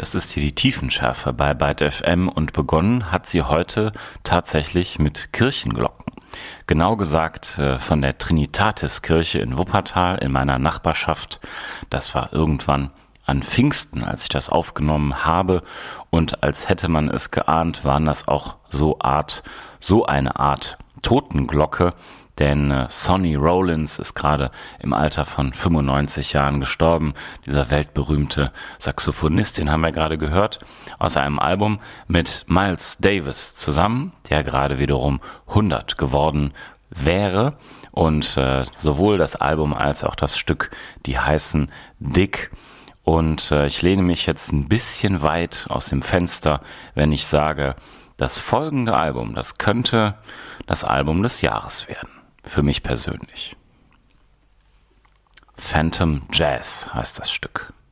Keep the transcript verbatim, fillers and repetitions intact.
Das ist hier die Tiefenschärfe bei Byte F M und begonnen hat sie heute tatsächlich mit Kirchenglocken. Genau gesagt äh, von der Trinitatis-Kirche in Wuppertal in meiner Nachbarschaft. Das war irgendwann an Pfingsten, als ich das aufgenommen habe, und als hätte man es geahnt, waren das auch so Art, so eine Art Totenglocke, denn äh, Sonny Rollins ist gerade im Alter von fünfundneunzig Jahren gestorben. Dieser weltberühmte Saxophonist, den haben wir gerade gehört, aus einem Album mit Miles Davis zusammen, der gerade wiederum hundert geworden wäre. Und äh, sowohl das Album als auch das Stück, die heißen Dick. Und äh, ich lehne mich jetzt ein bisschen weit aus dem Fenster, wenn ich sage, das folgende Album, das könnte das Album des Jahres werden. Für mich persönlich. Phantom Jazz heißt das Stück.